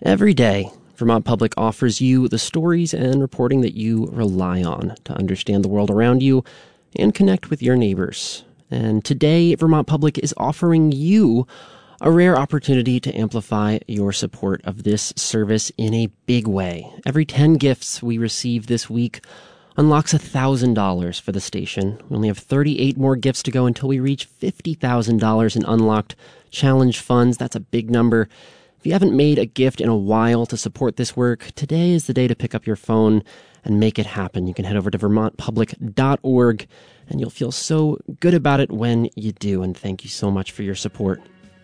Every day, Vermont Public offers you the stories and reporting that you rely on to understand the world around you and connect with your neighbors. And today, Vermont Public is offering you a rare opportunity to amplify your support of this service in a big way. Every 10 gifts we receive this week unlocks $1,000 for the station. We only have 38 more gifts to go until we reach $50,000 in unlocked challenge funds. That's a big number. If you haven't made a gift in a while to support this work, today is the day to pick up your phone and make it happen. You can head over to vermontpublic.org, and you'll feel so good about it when you do. And thank you so much for your support.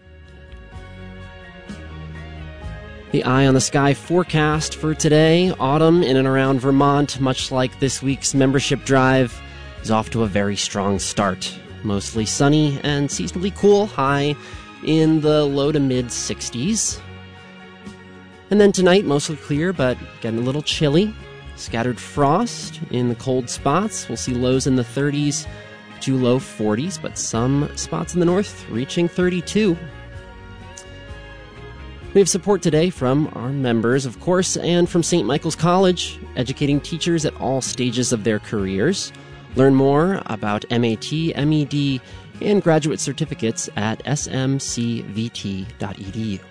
The Eye on the Sky forecast for today: autumn in and around Vermont, much like this week's membership drive, is off to a very strong start. Mostly sunny and seasonally cool, high in the low to mid 60s. And then tonight, mostly clear, but getting a little chilly. Scattered frost in the cold spots. We'll see lows in the 30s to low 40s, but some spots in the north reaching 32. We have support today from our members, of course, and from St. Michael's College, educating teachers at all stages of their careers. Learn more about MAT, MED, and graduate certificates at smcvt.edu.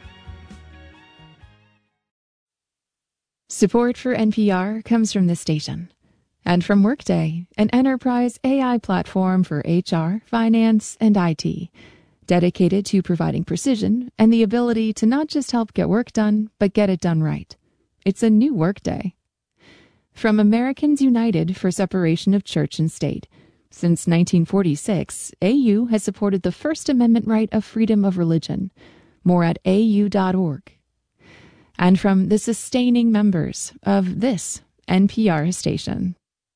Support for NPR comes from this station and from Workday, an enterprise AI platform for HR, finance, and IT, dedicated to providing precision and the ability to not just help get work done, but get it done right. It's a new Workday. From Americans United for Separation of Church and State. Since 1946, AU has supported the First Amendment right of freedom of religion. More at au.org. And from the sustaining members of this NPR station.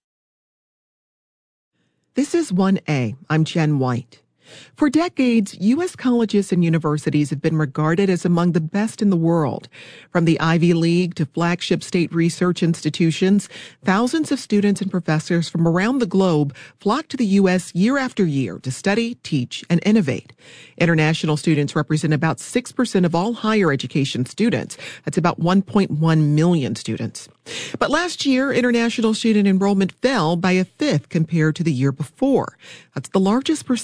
This is 1A. I'm Jen White. For decades, U.S. colleges and universities have been regarded as among the best in the world. From the Ivy League to flagship state research institutions, thousands of students and professors from around the globe flock to the U.S. year after year to study, teach, and innovate. International students represent about 6% of all higher education students. That's about 1.1 million students. But last year, international student enrollment fell by a fifth compared to the year before. That's the largest percentage